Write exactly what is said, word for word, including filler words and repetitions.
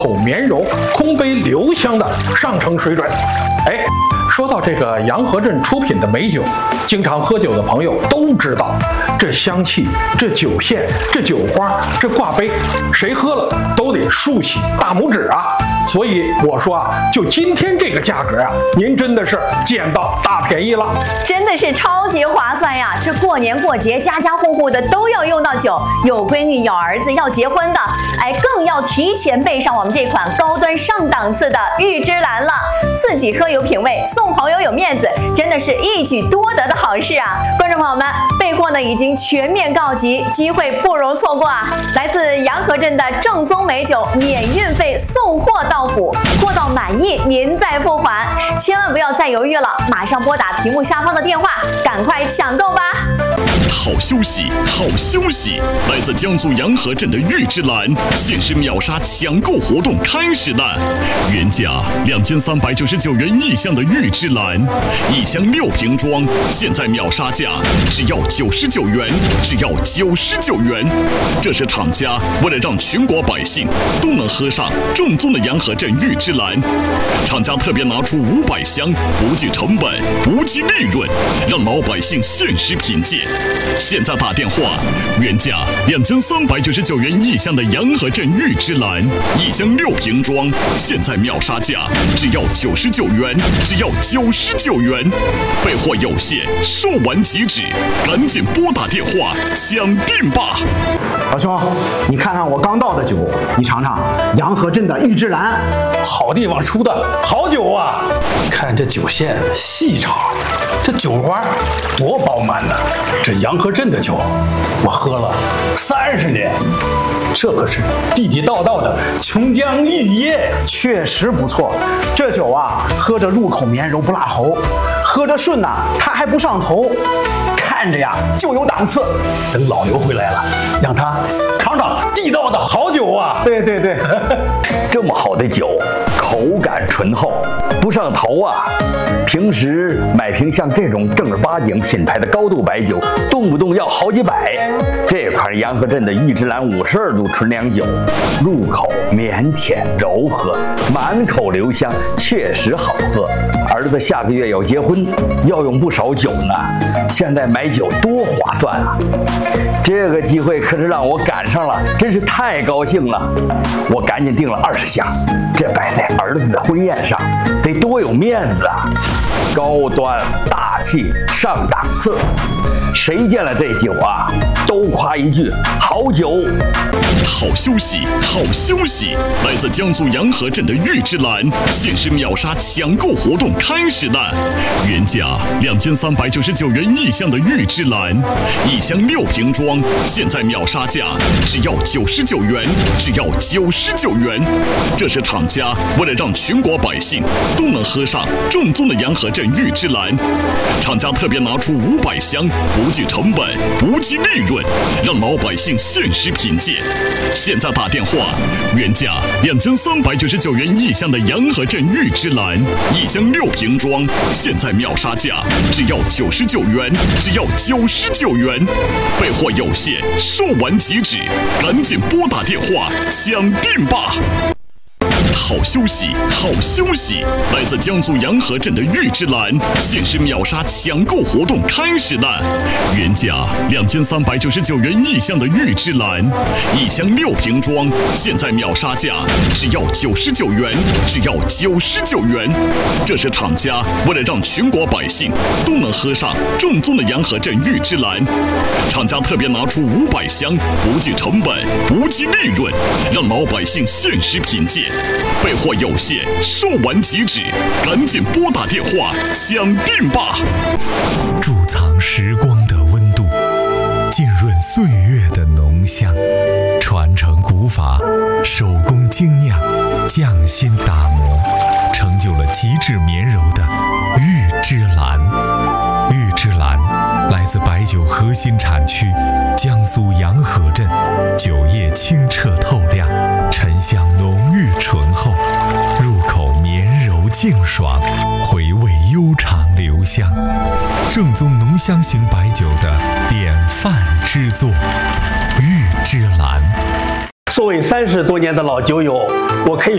口绵柔、空杯留香的上乘水准。哎，说到这个洋河镇出品的美酒，经常喝酒的朋友都知道，这香气、这酒线、这酒花、这挂杯，谁喝了都得竖起大拇指啊！所以我说啊，就今天这个价格啊，您真的是捡到大便宜了， 真的是超级划算呀！这过年过节，家家户户的都要用到酒，有闺女、有儿子要结婚的，哎，更要提前备上我们这款高端上档次的玉芝兰了。自己喝有品位，送朋友有面子，真的是一举多得的好事啊！观众朋友们，备货呢已经全面告急，机会不容错过啊！来自洋河镇的正宗美酒，免运费送货到府，货到满意您再付款，千万不要再犹豫了，马上拨打屏幕下方的电话，赶快抢购吧！ 好休息，好休息！来自江苏洋河镇的玉芝兰限时秒杀抢购活动开始了，原价两千三百九十九元一箱的玉芝兰，一箱六瓶装，现在秒杀价只要九十九元，只要九十九元。这是厂家为了让全国百姓都能喝上正宗的洋河镇玉芝兰，厂家特别拿出五百箱，不计成本，不计利润，让老百姓限时品鉴。现在打电话，原价两千三百九十九元一箱的洋河镇玉芝兰，一箱六瓶装，现在秒杀价只要九十九元，只要九十九元。备货有限，售完即止，赶紧拨打电话抢订吧！ 老兄，你看看我刚倒的酒，你尝尝洋河镇的玉芝兰， 好地方出的好酒啊！看这酒线细长，这酒花多饱满呢！这洋河镇的酒，我喝了三十年，这可是地地道道的琼浆玉液， 确实不错。这酒啊，喝着入口绵柔不辣喉，喝着顺呐、啊，它还不上头，看着呀就有档次。 等老牛回来了，让他尝尝地道的好酒啊！ 对对对， 这么好的酒，口感醇厚，不上头啊！平时买瓶像这种正儿八经品牌的高度白酒，动不动要好几百。这款洋河镇的玉芝兰五十二度纯粮酒，入口绵甜柔和，满口留香，确实好喝。儿子下个月要结婚，要用不少酒呢，现在买酒多划算啊！这个机会可是让我赶上了，真是太高兴了。我赶紧订了二十箱，这摆在儿子的婚宴上，得多有面子啊！高端大气上档次，谁见了这酒啊，都夸一句好酒。 好休息，好休息！来自江苏洋河镇的玉芝兰限时秒杀抢购活动开始了，原价两千三百九十九元一箱的玉芝兰，一箱六瓶装，现在秒杀价只要九十九元，只要九十九元。这是厂家为了让全国百姓都能喝上正宗的洋河镇玉芝兰，厂家特别拿出五百箱，不计成本，不计利润，让老百姓限时品鉴。现在打电话，原价两千三百九十九元一箱的洋河镇玉芝兰，一箱六瓶装，现在秒杀价只要九十九元，只要九十九元。备货有限，售完即止，赶紧拨打电话抢订吧！好休息，好休息！来自江苏洋河镇的玉芝兰限时秒杀抢购活动开始了，原价两千三百九十九元一箱的玉芝兰，一箱六瓶装，现在秒杀价只要九十九元，只要九十九元。这是厂家为了让全国百姓都能喝上正宗的洋河镇玉芝兰，厂家特别拿出五百箱，不计成本，不计利润，让老百姓限时品鉴。备货有限，售完即止，赶紧拨打电话抢订吧！ 贮藏时光的温度，浸润岁月的浓香，传承古法，手工精酿，匠心打磨，成就了极致绵柔的玉芝兰。玉芝兰来自白酒核心产区江苏洋河镇，酒液清澈透亮，沉香浓郁醇厚，入口绵柔净爽，回味悠长留香，正宗浓香型白酒的典范之作，玉芝兰。 作为三十多年的老酒友，我可以